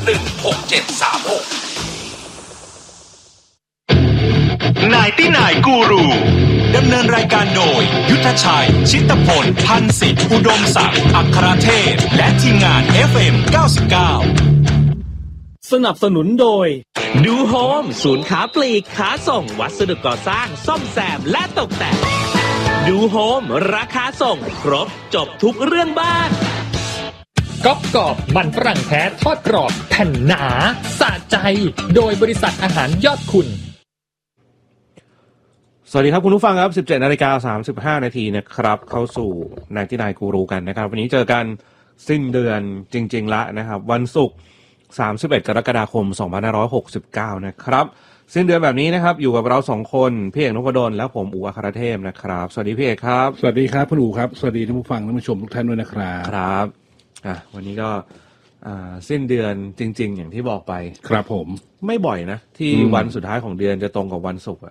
นายตี้นายกูรูดำเนินรายการโดยยุทธชัยชิตพลพันศิษย์อุดมศักดิ์อัครเทพและทีมงาน FM 99 สนับสนุนโดยดูโฮมศูนย์ค้าปลีกค้าส่งวัสดุก่อสร้างซ่อมแซมและตกแต่งดูโฮมราคาส่งครบจบทุกเรื่องบ้านก๊อบกรอบมันฝรั่งแท้ทอดกรอบแผ่นหนาสะใจโดยบริษัทอาหารยอดคุณสวัสดีครับคุณผู้ฟังครับ 17:35 น.นะครับเข้าสู่นายที่นายกูรูกันนะครับวันนี้เจอกันสิ้นเดือนจริงๆละนะครับวันศุกร์31 กรกฎาคม 2569นะครับสิ้นเดือนแบบนี้นะครับอยู่กับเรา2คนพี่เอกนพดลและผมอู๋อัครเทพนะครับสวัสดีพี่เอกครับสวัสดีครับคุณอู๋ครับสวัสดีท่านผู้ฟังท่านผู้ชมทุกท่านด้วยนะครับครับวันนี้ก็สิ้นเดือนจริงๆอย่างที่บอกไปครับผมไม่บ่อยนะที่วันสุดท้ายของเดือนจะตรงกับวันศุกร์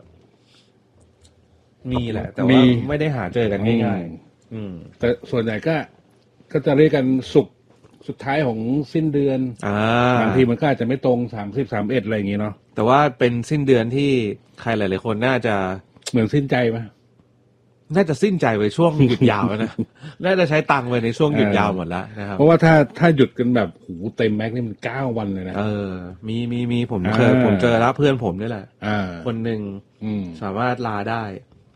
มีแหละแต่ว่าไม่ได้หาเจอกันง่ายๆแต่ส่วนใหญ่ก็จะเรียกกันศุกร์สุดท้ายของสิ้นเดือนบางทีมันก็อาจจะไม่ตรง30 31อะไรอย่างงี้เนาะแต่ว่าเป็นสิ้นเดือนที่ใครหลายๆคนน่าจะเหมือนสิ้นใจไหมน่าจะสิ้นใจไปช่วงหยุดยาวแล้วนะน่าจะใช้ตังค์ไปในช่วงหยุดยาวหมดแล้วนะครับเพราะว่าถ้าหยุดกันแบบโหเต็มแม็กนี่มัน9 วันเลยนะมีผมเจอแล้วเพื่อนผมนี่แหละคนหนึ่งสามารถลาได้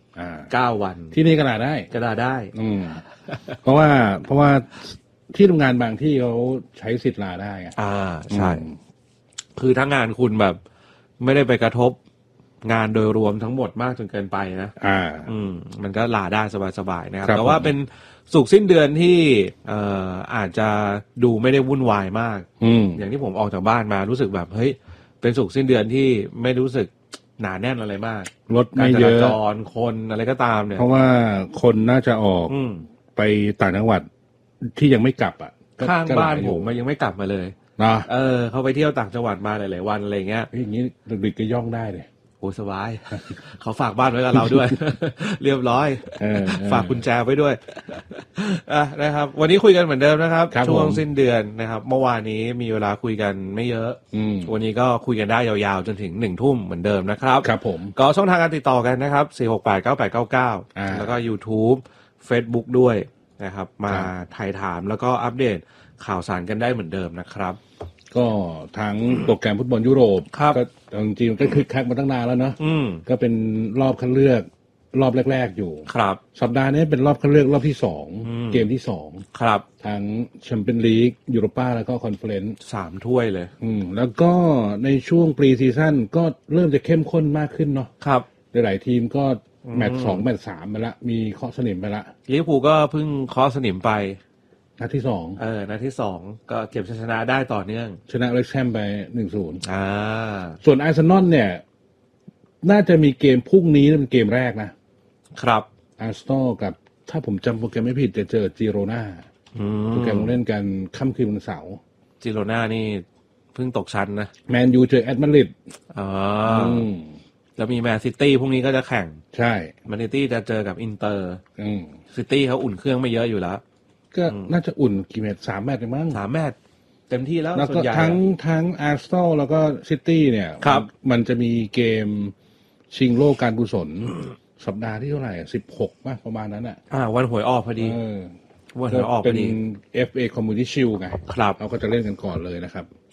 9 วันที่นี่ก็ลาได้เพราะว่าที่ทำงานบางที่เขาใช้สิทธิ์ลาได้ใช่คือถ้างานคุณแบบไม่ได้ไปกระทบงานโดยรวมทั้งหมดมากจนเกินไปนะมันก็ลาได้สบายๆนะครับแต่ว่าเป็นศุกร์สิ้นเดือนที่อาจจะดูไม่ได้วุ่นวายมากอย่างที่ผมออกจากบ้านมารู้สึกแบบเฮ้ยเป็นศุกร์สิ้นเดือนที่ไม่รู้สึกหนาแน่นอะไรมากรถไม่เยอะจรคนอะไรก็ตามเนี่ยเพราะว่าคนน่าจะออกไปต่างจังหวัดที่ยังไม่กลับข้างบ้านผมมันยังไม่กลับมาเลยนะเขาไปเที่ยวต่างจังหวัดมาหลายๆวันอะไรเงี้ยอย่างนี้ดึกๆก็ย่องได้เลยโอ้สบาย เขาฝากบ้านไว้กับเราด้วย เรียบร้อยฝากกุญแจไว้ด้วยนะครับวันนี้คุยกันเหมือนเดิมนะครับช่วงสิ้นเดือนนะครับเมื่อวานนี้มีเวลาคุยกันไม่เยอะวันนี้ก็คุยกันได้ยาวๆจนถึง 19:00 นเหมือนเดิมนะครับครับผมก็ช่องทางการติดต่อกันนะครับ4689899แล้วก็ YouTube Facebook ด้วยนะครับมาถ่ายถามแล้วก็อัปเดตข่าวสารกันได้เหมือนเดิมนะครับก็ทั้งโปรแกรมฟุตบอลยุโรปก็จริงๆก็คึกคักมาตั้งนานแล้วเนาะก็เป็นรอบคัดเลือกรอบแรกๆอยู่ครับสัปดาห์นี้เป็นรอบคัดเลือกรอบที่2เกมที่2 ครับทั้งแชมเปี้ยนลีกยูโรป้าแล้วก็คอนเฟอเรนซ์ 3ถ้วยเลยแล้วก็ในช่วงปรีซีซั่นก็เริ่มจะเข้มข้นมากขึ้นเนาะครับหลายทีมก็แมตช์2แมตช์3ไปละมีเคาะสนิมไปละลิเวอร์พูลก็เพิ่งเคาะสนิมไปนัดที่2 นัดที่2ก็เก็บชัยชนะได้ต่อเนื่องชนะเวสต์แฮมไป 1-0 ส่วนอาร์เซนอลเนี่ยน่าจะมีเกมพรุ่งนี้เป็นเกมแรกนะครับอาร์เซนอลกับถ้าผมจำโปรแกรมไม่ผิดจะเจอจิโรนาโปรแกรมเล่นกันค่ำคืนวันเสาร์จิโรนานี่เพิ่งตกชั้นนะแมนยูเจอแอตมาดริดแล้วมีแมนซิตี้พรุ่งนี้ก็จะแข่งใช่แมนซิตี้จะเจอกับอินเตอร์ซิตี้เขาอุ่นเครื่องไม่เยอะอยู่แล้วก็น่าจะอุ่นกี่แมตช์3 แมตช์มั้ง 3 แมตช์เต็มที่แล้วส่วนใหญ่ทั้งอาร์เซนอลแล้วก็ซิตี้เนี่ยมันจะมีเกมชิงโล่การกุศลสัปดาห์ที่เท่าไหร่16ป่ะประมาณนั้นวันหวยออกพอดีวันหวยออกเป็น FA Community Shield ไงครับเราก็จะเล่นกันก่อนเลยนะครับ